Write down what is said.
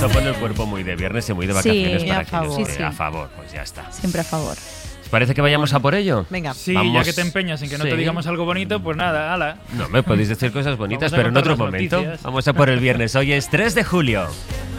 Esto pone el cuerpo muy de viernes y muy de vacaciones Sí, para a favor. aquellos que- Sí. a favor, pues ya está. Siempre a favor. ¿Os parece que vayamos a por ello? Venga. Sí, Vamos. ya que te empeñas en que no Sí. te digamos algo bonito, pues nada, ala. No, me podéis decir cosas bonitas, Vamos a pero en contar otro las momento. noticias. Vamos a por el viernes. Hoy es 3 de julio.